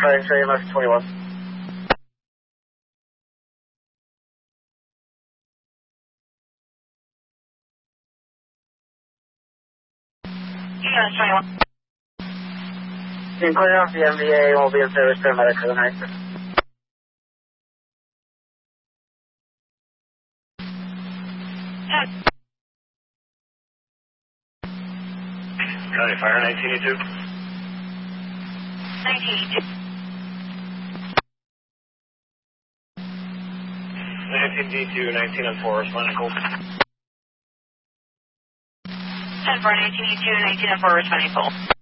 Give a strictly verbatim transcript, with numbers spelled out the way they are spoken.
Flying Australia Max twenty-one. Yes, twenty-one. Team clear off the M V A, will be in service paramedic for the night. County Fire nineteen E two. nineteen E two. nineteen D two, nineteen on four, responding cold. ten four, nineteen E two, nineteen on four, responding cold.